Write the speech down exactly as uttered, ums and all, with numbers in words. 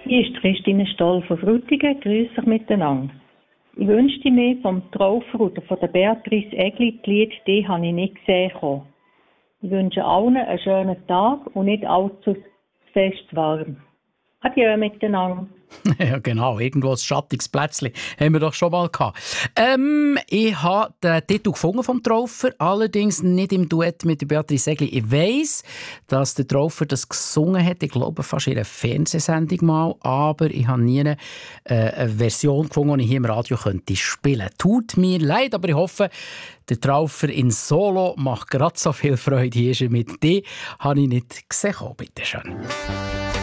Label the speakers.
Speaker 1: Hier ist Christine Stoll von Frutigen. Grüß euch miteinander. Ich wünschte mir vom Traufer oder von der Beatrice Egli, die Lied, die habe ich nicht gesehen. Ich wünsche allen einen schönen Tag und nicht allzu fest warm. Adieu miteinander.
Speaker 2: Ja, genau. Irgendwo ein schattiges Plätzchen haben wir doch schon mal gehabt. Ähm, ich habe den Titel gefunden vom Traufer, allerdings nicht im Duett mit der Beatrice Egli. Ich weiss, dass der Traufer das gesungen hat. Ich glaube, fast in einer Fernsehsendung mal. Aber ich habe nie eine, äh, eine Version gefunden, die ich hier im Radio könnte spielen. Tut mir leid, aber ich hoffe, der Traufer in Solo macht gerade so viel Freude. Hier ist er mit dir. Habe ich nicht gesehen. Bitte schön.